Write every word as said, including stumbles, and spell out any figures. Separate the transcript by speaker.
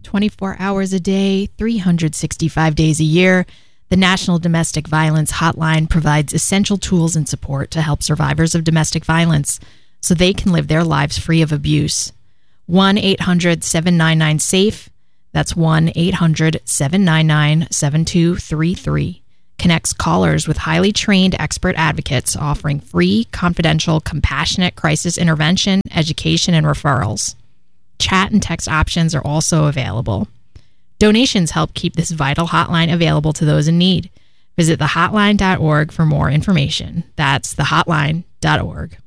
Speaker 1: twenty-four hours a day, three hundred sixty-five days a year, the National Domestic Violence Hotline provides essential tools and support to help survivors of domestic violence so they can live their lives free of abuse. one eight hundred seven nine nine SAFE. That's one eight hundred seven nine nine seven two three three. Connects callers with highly trained expert advocates offering free, confidential, compassionate crisis intervention, education, and referrals. Chat and text options are also available. Donations help keep this vital hotline available to those in need. Visit the hotline dot org for more information. That's the hotline dot org.